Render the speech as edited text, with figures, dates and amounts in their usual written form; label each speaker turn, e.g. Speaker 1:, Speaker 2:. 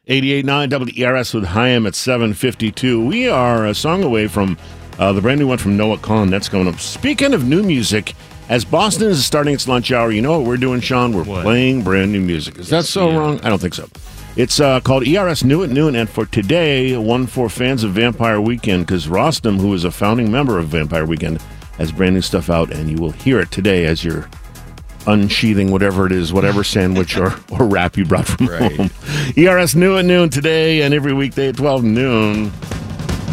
Speaker 1: 88.9 WERS with Chaim at 7:52. We are a song away from the brand new one from Noah Kahan. That's going up. Speaking of new music, as Boston is starting its lunch hour, you know what we're doing, Sean? We're playing brand new music. Is that so wrong? I don't think so. It's called ERS New at Noon, and for today, one for fans of Vampire Weekend, because Rostam, who is a founding member of Vampire Weekend, has brand new stuff out, and you will hear it today as you're unsheathing whatever it is, whatever sandwich or wrap you brought from home. ERS New at Noon today and every weekday at 12 noon.